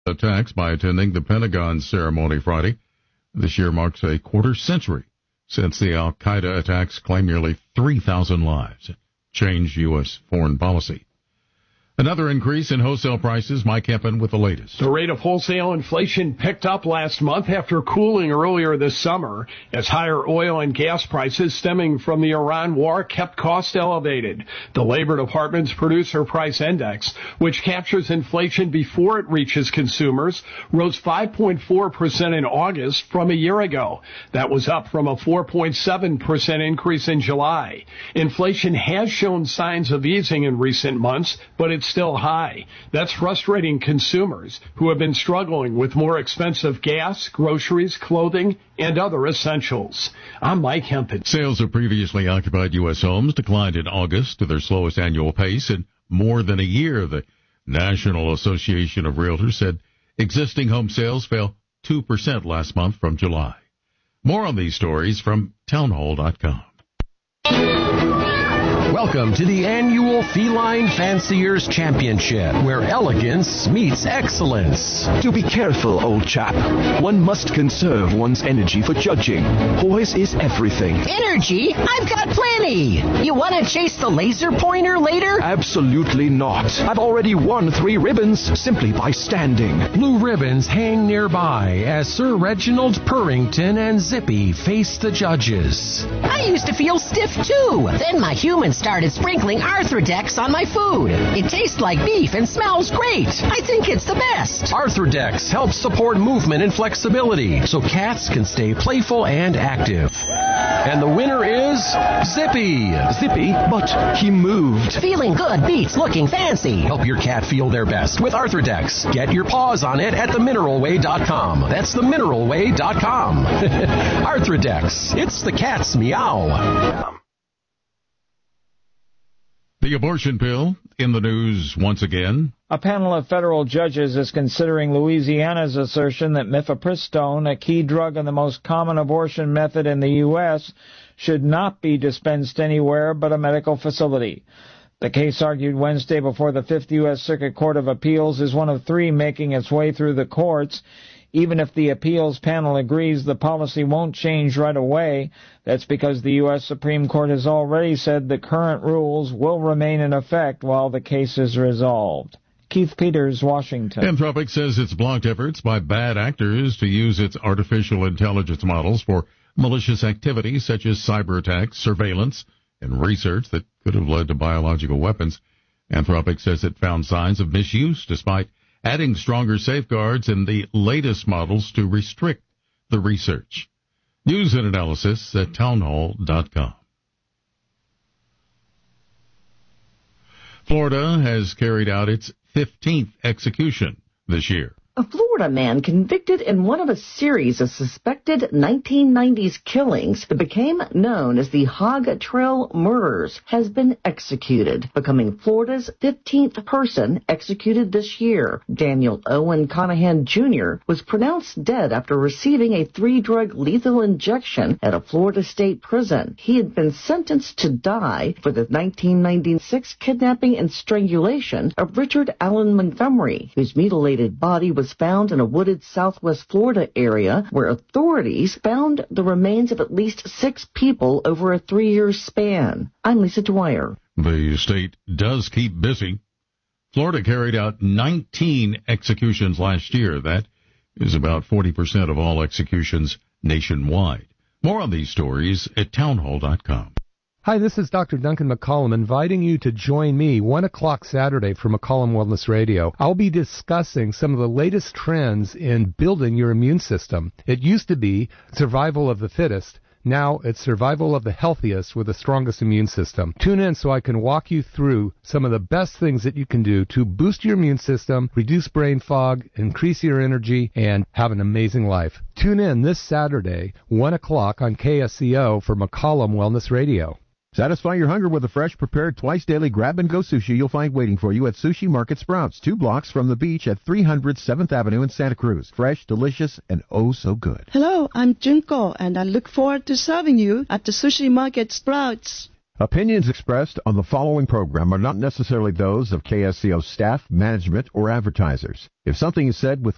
attacks by attending the Pentagon ceremony Friday. This year marks a quarter century since the al-Qaeda attacks claimed nearly 3,000 lives, changed U.S. foreign policy. Another increase in wholesale prices. Mike Hempen with the latest. The rate of wholesale inflation picked up last month after cooling earlier this summer as higher oil and gas prices stemming from the Iran war kept costs elevated. The Labor Department's Producer Price Index, which captures inflation before it reaches consumers, rose 5.4% in August from a year ago. That was up from a 4.7% increase in July. Inflation has shown signs of easing in recent months, but it's still high. That's frustrating consumers who have been struggling with more expensive gas, groceries, clothing, and other essentials. I'm Mike Hempen. Sales of previously occupied U.S. homes declined in August to their slowest annual pace in more than a year. The National Association of Realtors said existing home sales fell 2% last month from July. More on these stories from townhall.com. Welcome to the annual Feline Fanciers Championship, where elegance meets excellence. Do be careful, old chap. One must conserve one's energy for judging. Poise is everything. Energy? I've got plenty. You want to chase the laser pointer later? Absolutely not. I've already won 3 ribbons simply by standing. Blue ribbons hang nearby as Sir Reginald Purrington and Zippy face the judges. I used to feel stiff too. Then my humans started sprinkling Arthrodex on my food. It tastes like beef and smells great. I think it's the best. Arthrodex helps support movement and flexibility so cats can stay playful and active. And the winner is Zippy. Zippy, but he moved. Feeling good beats looking fancy. Help your cat feel their best with Arthrodex. Get your paws on it at themineralway.com. That's themineralway.com. Arthrodex. It's the cat's meow. The abortion pill in the news once again. A panel of federal judges is considering Louisiana's assertion that mifepristone, a key drug and the most common abortion method in the U.S., should not be dispensed anywhere but a medical facility. The case argued Wednesday before the 5th U.S. Circuit Court of Appeals is one of 3 making its way through the courts. Even if the appeals panel agrees the policy won't change right away, that's because the U.S. Supreme Court has already said the current rules will remain in effect while the case is resolved. Keith Peters, Washington. Anthropic says it's blocked efforts by bad actors to use its artificial intelligence models for malicious activities such as cyber attacks, surveillance, and research that could have led to biological weapons. Anthropic says it found signs of misuse despite adding stronger safeguards in the latest models to restrict the research. News and analysis at townhall.com. Florida has carried out its 15th execution this year. A Florida man convicted in one of a series of suspected 1990s killings that became known as the Hog Trail Murders has been executed, becoming Florida's 15th person executed this year. Daniel Owen Conahan Jr. was pronounced dead after receiving a 3-drug lethal injection at a Florida state prison. He had been sentenced to die for the 1996 kidnapping and strangulation of Richard Allen Montgomery, whose mutilated body was found in a wooded southwest Florida area where authorities found the remains of at least 6 people over a 3-year span. I'm Lisa Dwyer. The state does keep busy. Florida carried out 19 executions last year. That is about 40% of all executions nationwide. More on these stories at townhall.com. Hi, this is Dr. Duncan McCollum inviting you to join me 1 o'clock Saturday for McCollum Wellness Radio. I'll be discussing some of the latest trends in building your immune system. It used to be survival of the fittest. Now it's survival of the healthiest with the strongest immune system. Tune in so I can walk you through some of the best things that you can do to boost your immune system, reduce brain fog, increase your energy, and have an amazing life. Tune in this Saturday, 1 o'clock on KSCO for McCollum Wellness Radio. Satisfy your hunger with a fresh, prepared, twice-daily grab-and-go sushi you'll find waiting for you at Sushi Market Sprouts, 2 blocks from the beach at 300 7th Avenue in Santa Cruz. Fresh, delicious, and oh so good. Hello, I'm Junko, and I look forward to serving you at the Sushi Market Sprouts. Opinions expressed on the following program are not necessarily those of KSCO staff, management, or advertisers. If something is said with